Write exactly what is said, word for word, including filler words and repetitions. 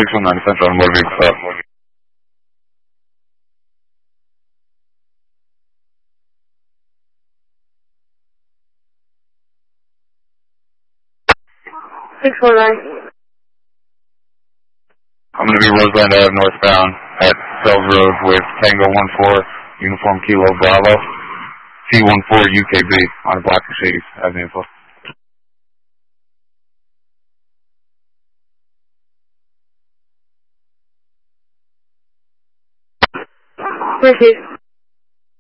six one nine Central on motor vehicle stop. six one nine. I'm going to be Roseland Ave northbound at Fells Road with Tango one four, Uniform Kilo Bravo, C one four U K B on a black Mercedes. Have the info. Received.